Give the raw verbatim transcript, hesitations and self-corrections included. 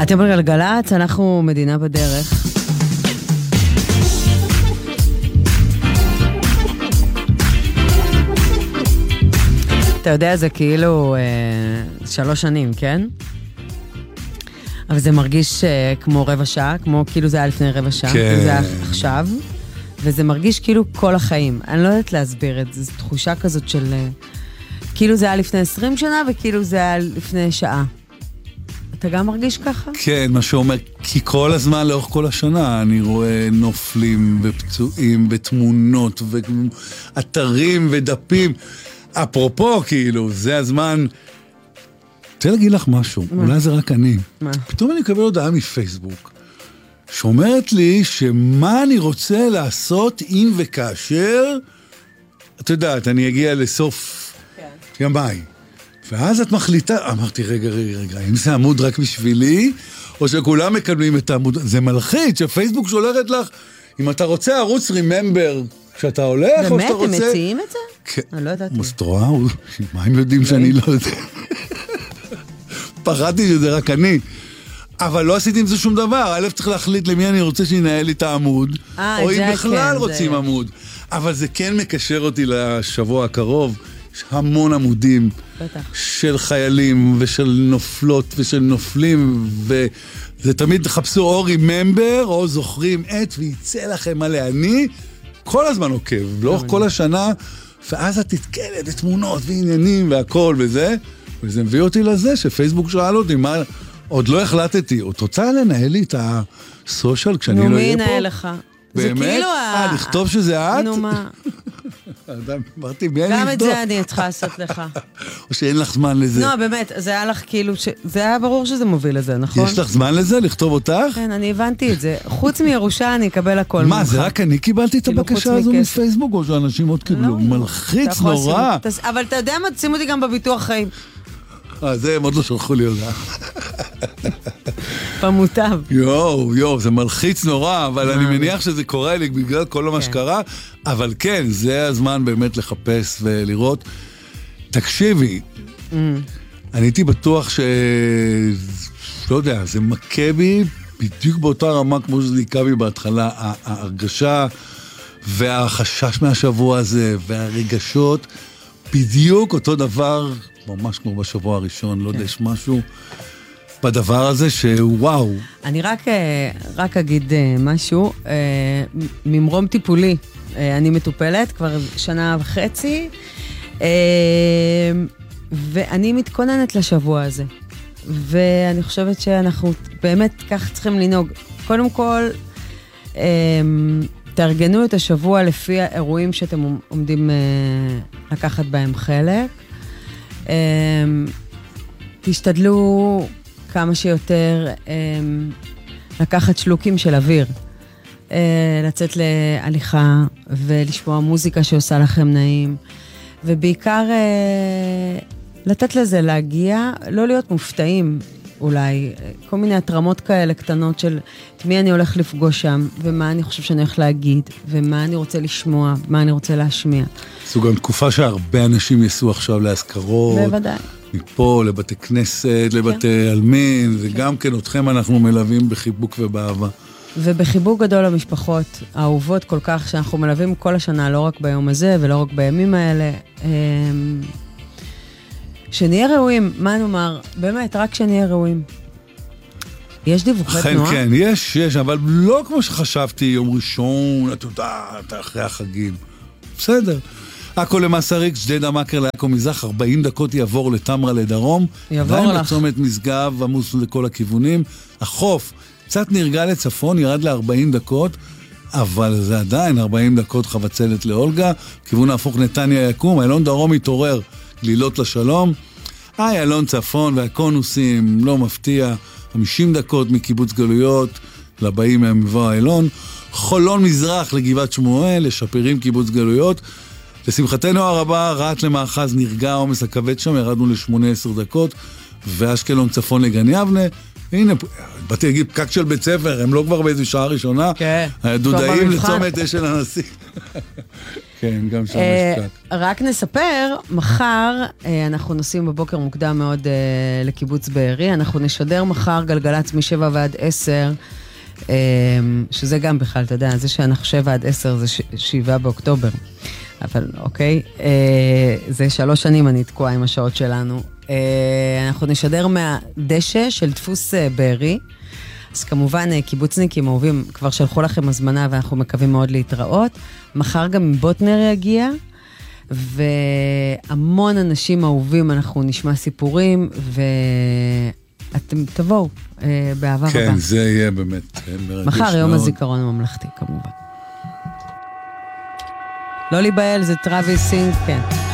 אתם בגלגלצ, אנחנו מדינה בדרך. אתה יודע, זה כאילו אה, שלוש שנים, כן? אבל זה מרגיש אה, כמו רבע שעה, כמו כאילו זה היה לפני רבע שעה, כן. זה היה עכשיו, וזה מרגיש כאילו כל החיים. אני לא יודעת להסביר את זה, זו תחושה כזאת של... אה, כאילו זה היה לפני עשרים שנה, וכאילו זה היה לפני שעה. אתה גם מרגיש ככה? כן, מה שאומר, כי כל הזמן, לאורך כל השנה, אני רואה נופלים ופצועים ותמונות ואתרים ודפים. אפרופו, כאילו, זה הזמן... רוצה להגיד לך משהו, מה? אולי זה רק אני. מה? פתאום אני מקבל הודעה מפייסבוק, שאומרת לי שמה אני רוצה לעשות אם וכאשר, את יודעת, אני אגיע לסוף כן. ימיי. ואז את מחליטה, אמרתי, רגע, רגע, רגע, אם זה עמוד רק בשבילי, או שכולם מקבלים את העמוד, זה מלחיץ, שפייסבוק שולחת לך, אם אתה רוצה ערוץ ריממבר, כשאתה הולך, או שאתה רוצה... באמת, הם מציעים את זה? כן. אני לא יודעת. מוסטרואה, מה הם יודעים שאני לא יודע? פחדתי שזה רק אני. אבל לא עשיתי עם זה שום דבר. א' צריך להחליט למי אני רוצה שינהל לי את העמוד, או אם בכלל רוצים עמוד. אבל זה כן מקשר אותי לשבוע הקרוב. יש המון עמודים של חיילים ושל נופלות ושל נופלים, וזה תמיד תחפשו או ריממבר או זוכרים את ויצא לכם מה לעני. כל הזמן עוקב, לאורך כל השנה, ואז את תתקלת בתמונות ועניינים והכל וזה, וזה מביא אותי לזה שפייסבוק שאל אותי, מה, עוד לא החלטתי, עוד רוצה לנהל לי את הסושיאל כשאני לא אהיה פה? נו, מי נהל לך? באמת? אה, לכתוב שזה את? נו, מה? אמרתי, מי אני לבדוק? גם את זה אני צריכה לעשות לך. או שאין לך זמן לזה? לא, באמת, זה היה לך כאילו, זה היה ברור שזה מוביל לזה, נכון? יש לך זמן לזה? לכתוב אותך? כן, אני הבנתי את זה. חוץ מירושה אני אקבל הכל ממך. מה, זה רק אני קיבלתי את הבקשה הזו מפייסבוק, או שאנשים עוד קיבלו? מלחיץ נורא. אבל אתה יודע מה, תשימו אותי גם בביטוח חיים. אה, זה הם עוד לא שלחו לי הודעה. במוטב. יואו, יואו, זה מלחיץ נורא, אבל אני מניח שזה קורה לי בגלל כל מה שקרה, אבל כן, זה הזמן באמת לחפש ולראות. תקשיבי, אני הייתי בטוח ש... לא יודע, זה מכה בי בדיוק באותה רמה כמו שזה ניקה בי בהתחלה, ההרגשה והחשש מהשבוע הזה והרגשות, בדיוק אותו דבר, ממש כמו בשבוע הראשון, לא יודע, יש משהו בדבר הזה שוואו. אני רק, רק אגיד משהו, ממרום טיפולי, אני מטופלת כבר שנה וחצי, ואני מתכוננת לשבוע הזה, ואני חושבת שאנחנו באמת כך צריכים לנהוג. קודם כל, תארגנו את השבוע לפי האירועים שאתם עומדים לקחת בהם חלק, תשתדלו כמה שיותר לקחת שלוקים של אוויר, לצאת להליכה ולשמוע מוזיקה שעושה לכם נעים, ובעיקר לתת לזה להגיע, לא להיות מופתעים אולי, כל מיני התרמות כאלה קטנות של את מי אני הולך לפגוש שם, ומה אני חושב שאני הולך להגיד, ומה אני רוצה לשמוע, מה אני רוצה להשמיע. זו גם תקופה שהרבה אנשים יסעו עכשיו להזכרות. בוודאי. מפה לבתי כנסת, לבתי אלמין, וגם כן אתכם אנחנו מלווים בחיבוק ובאהבה. ובחיבוק גדול למשפחות האהובות כל כך, שאנחנו מלווים כל השנה, לא רק ביום הזה ולא רק בימים האלה. שנהיה ראויים, מה נאמר? באמת, רק שנהיה ראויים. יש דיווחי תנועה? כן, כן, יש, יש, אבל לא כמו שחשבתי, יום ראשון, אתה יודע, אתה אחרי החגים. בסדר. עכו למסריק, ג'דיידה מקר לעכו מזרח, ארבעים דקות יעבור לתמרה לדרום. יעבור לך. בצומת משגב, עמוס לכל הכיוונים. החוף, קצת נרגע לצפון, ירד ל-ארבעים דקות, אבל זה עדיין ארבעים דקות חבצלת לאולגה. כיוון ההפוך נתניה יקום, איילון דרום יתעורר, גלילות לשלום. איילון צפון והקונוסים, לא מפתיע, חמישים דקות מקיבוץ גלויות, לבאים מהמבוא איילון. חולון מזרח לגבעת שמואל, לשפירים קיבוץ גלויות. לשמחתנו הרבה, רעת למאחז נרגע, העומס הכבד שם, ירדנו ל-שמונה עשרה דקות, ואשקלון צפון לגן יבנה. הנה, באתי להגיד פקק של בית ספר, הם לא כבר באיזו שעה ראשונה. כן. דודאים לצומת אשל הנשיא. כן, גם שם יש פקק. רק נספר, מחר אנחנו נוסעים בבוקר מוקדם מאוד לקיבוץ בארי, אנחנו נשדר מחר גלגלצ משבע ועד עשר, שזה גם בכלל, אתה יודע, זה שאנחנו שבע עד עשר זה שבעה באוקטובר. אבל אוקיי, זה שלוש שנים אני תקועה עם השעות שלנו. אנחנו נשדר מהדשא של דפוס בארי, אז כמובן קיבוצניקים אהובים כבר שלחו לכם הזמנה ואנחנו מקווים מאוד להתראות. מחר גם בוטנר יגיע, והמון אנשים אהובים, אנחנו נשמע סיפורים, ואתם תבואו באהבה רבה. כן, זה יהיה באמת מרגש. מחר יום הזיכרון הממלכתי כמובן. לא להיבהל, זה טראביס סינג, כן.